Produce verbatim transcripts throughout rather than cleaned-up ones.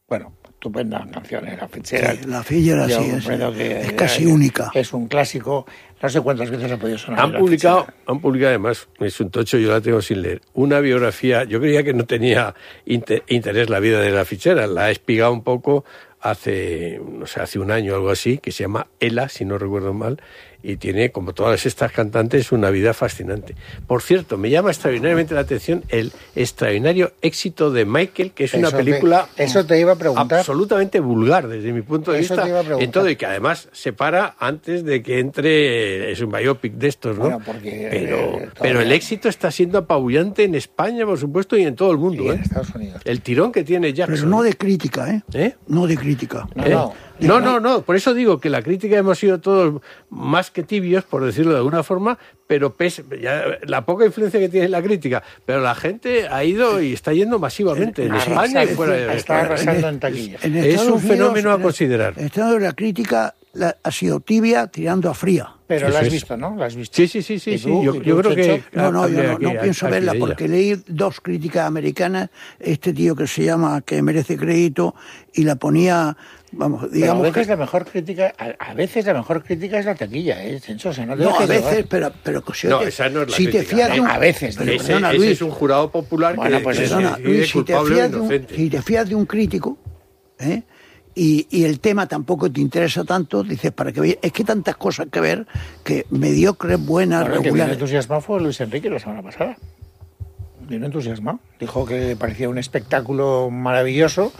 Bueno, estupenda canción, La Fitzgerald. Sí, La Fitzgerald, sí, es, que es casi única. Es un clásico, no sé cuántas veces ha podido sonar. Han publicado, han publicado además, es un tocho, yo la tengo sin leer, una biografía. Yo creía que no tenía inter, interés la vida de La Fitzgerald, la he espigado un poco hace, no sé, hace un año o algo así, que se llama Ella, si no recuerdo mal, y tiene, como todas estas cantantes, una vida fascinante. Por cierto, me llama extraordinariamente la atención el extraordinario éxito de Michael, que es una eso película te, eso te iba a preguntar. absolutamente vulgar desde mi punto de eso vista, te iba a preguntar. en todo, y que además se para antes de que entre, es un biopic de estos, ¿no? Bueno, porque, pero, eh, pero el éxito está siendo apabullante en España, por supuesto, y en todo el mundo, y ¿eh? en Estados Unidos. El tirón que tiene Jackson. Pero no de crítica, ¿eh? ¿Eh? No de crítica. No, ¿Eh? no. No, no, no, por eso digo que la crítica hemos sido todos más que tibios, por decirlo de alguna forma, pero pese, ya, la poca influencia que tiene la crítica, pero la gente ha ido y está yendo masivamente en, en España y fuera de Está España. arrasando en taquillas. En Es Estados un Unidos, fenómeno a en- considerar. En Estados Unidos la crítica la- ha sido tibia tirando a fría. Pero Eso la has es. visto, ¿no? La has visto. Sí, sí, sí, sí, ¿Y sí. tú? Yo, ¿Y yo tú, creo que... Checho? No, no, yo hablé no, aquí, no aquí pienso de verla ella. porque leí dos críticas americanas, este tío que se llama, que merece crédito, y la ponía, vamos, Pero a digamos veces que... la mejor crítica, a, a veces la mejor crítica es la taquilla, ¿eh? Censo, o sea, no, te No, a dejes llevar. veces, pero, pero que si No, te- esa no es la si te crítica. fías de un... A veces, pero Ese, perdona, ese Luis, es un jurado popular Bueno, que, pues que eso, perdona, decide Luis, si te, culpable o fías de un, inocente. si te fías de un crítico, ¿eh? Y, y el tema tampoco te interesa tanto, dices, para que veas, es que hay tantas cosas que ver, que mediocres, buenas, Bueno, el que vino regulares. entusiasmado fue Luis Enrique la semana pasada. Vino entusiasmado. Dijo que le parecía un espectáculo maravilloso,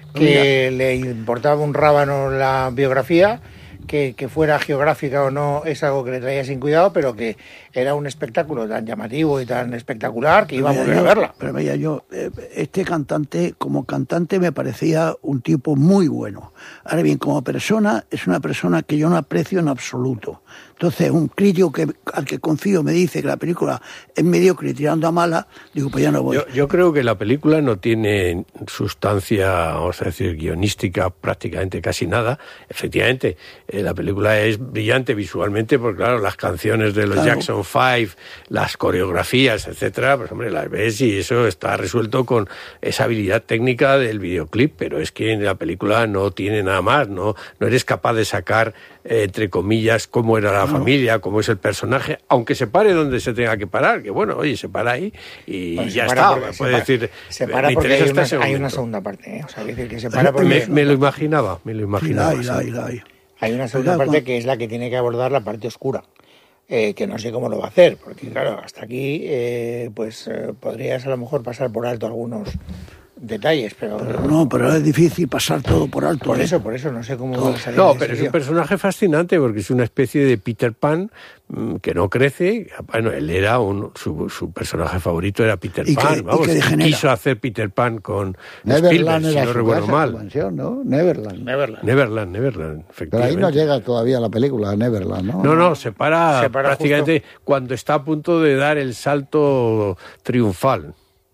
que le importaba un rábano la biografía, que, que fuera geográfica o no es algo que le traía sin cuidado, pero que era un espectáculo tan llamativo y tan espectacular que iba a Mira, volver a yo- verla. Pero mira, yo, eh, este cantante, como cantante, me parecía un tipo muy bueno. Ahora bien, como persona, es una persona que yo no aprecio en absoluto. Entonces, un crítico que, al que confío me dice que la película es mediocre y tirando a mala, digo, pues ya no voy. Yo, yo creo que la película no tiene sustancia, vamos a decir, guionística, prácticamente casi nada. Efectivamente, eh, la película es brillante visualmente, porque claro, las canciones de los Claro. Jackson Five, las coreografías, etcétera, pues hombre, las ves y eso está resuelto con esa habilidad técnica del videoclip, pero es que en la película no tiene nada más, no, no eres capaz de sacar, eh, entre comillas, cómo era la familia, cómo es el personaje, aunque se pare donde se tenga que parar, que bueno, oye, se para ahí y Bueno, ya se para está, porque- me se puede para- decir, se me para porque interesa hay hasta una, ese hay una momento. segunda parte, ¿eh? O sea, que decir que se para porque Me, me lo imaginaba, me lo Sí, imaginaba. la hay, sí. la hay, la hay. hay una segunda Oiga, parte con- que es la que tiene que abordar la parte oscura. Eh, que no sé cómo lo va a hacer, porque claro, hasta aquí eh, pues eh, podrías a lo mejor pasar por alto algunos detalles, pero, Pero no, pero es difícil pasar todo por alto. por ¿eh? eso, por eso no sé cómo va a salir No, de pero ese es un lío. personaje fascinante porque es una especie de Peter Pan mm, que no crece. Bueno, él era un, su, su personaje favorito era Peter Y que- Pan, y vamos, que y degenera. quiso hacer Peter Pan con Neverland Spielberg, si era no su recuerdo casa, mal. su mansión, ¿no? Neverland. Neverland. Neverland, Neverland, Pero ahí efectivamente. no llega todavía la película, Neverland, ¿no? No, no, se para, Se para prácticamente cuando está a punto de dar el salto triunfal.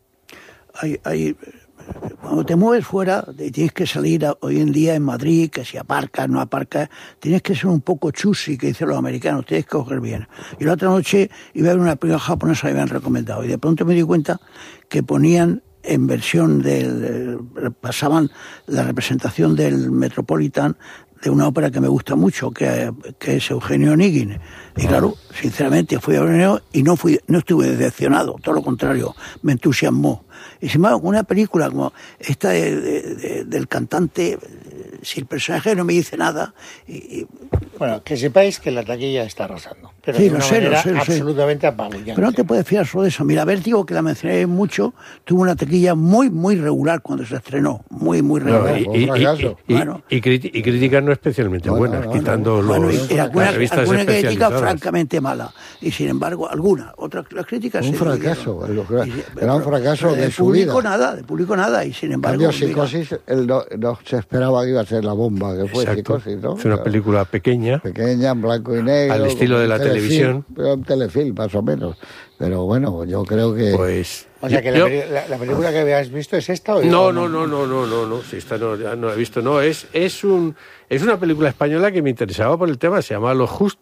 Hay, hay, cuando te mueves fuera, y tienes que salir a- hoy en día en Madrid, que si aparcas, no aparcas, tienes que ser un poco chusi, que dicen los americanos, tienes que coger bien. Y la otra noche iba a ver una película japonesa que me habían recomendado, y de pronto me di cuenta que ponían en versión del... eh, pasaban la representación del Metropolitan de una ópera que me gusta mucho, que, que es Eugenio Onegin. Y claro, sinceramente fui a ver y no fui, no estuve decepcionado, todo lo contrario, me entusiasmó. Y sin embargo, una película como esta de, de, de, del cantante, si el personaje no me dice nada... Y, y, Bueno, que sepáis que la taquilla está arrasando, pero Sí, de lo una sé, lo manera sé, lo sé. absolutamente apabullante. pero no te puedes fiar solo de eso. Mira, Vértigo, que la mencioné mucho, tuvo una taquilla muy, muy regular cuando se estrenó. Muy, muy No, regular. y, un y- y- fracaso. y- Bueno. y criti- y críticas no especialmente Bueno, buenas, no, quitando los, Bueno, y, y las alguna, revistas alguna crítica especializadas. francamente mala. Y sin embargo, alguna. Otras las críticas Un se fracaso, dividieron. el- Y- era un fracaso pero de su público vida. nada, de público nada. Y sin embargo, Cambio mira, Psicosis, él no, no se esperaba que iba a ser la bomba que fue Exacto. Psicosis, ¿no? Es una película pequeña. Pequeña, en blanco y negro. Al estilo como de un la telefilm, televisión. Pero un telefilm, más o menos. Pero bueno, yo creo que... Pues. O sea, que la, yo- peli- la- la película que habías visto es esta o No, o no, no, no, no, no, no, si esta no, no la he visto, no, es, es un es una película española que me interesaba por el tema, se llama Los Justos,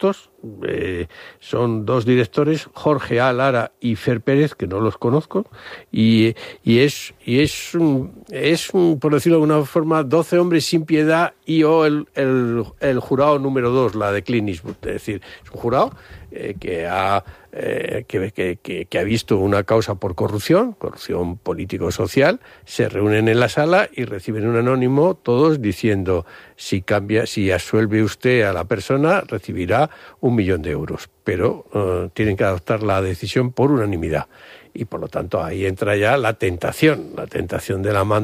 Eh, son dos directores, Jorge A. Lara y Fer Pérez, que no los conozco, y, y es, y es, un, es un, por decirlo de alguna forma, doce hombres sin piedad y o el, el, el jurado número dos, la de Clint Eastwood. Es decir, es un jurado eh, que, ha, eh, que, que, que, que ha visto una causa por corrupción, corrupción político-social, se reúnen en la sala y reciben un anónimo, todos diciendo, si cambia, si absuelve usted a la persona, recibirá un millón de euros, pero uh, tienen que adoptar la decisión por unanimidad y por lo tanto ahí entra ya la tentación, la tentación de la mano